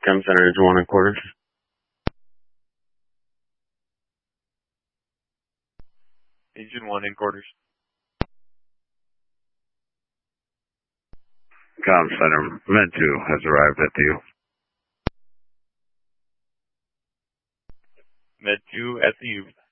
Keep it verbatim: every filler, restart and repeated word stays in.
Chem Center is one and quarters. Agent one in quarters. Chem Center, Med two has arrived at the U. Med two at the U.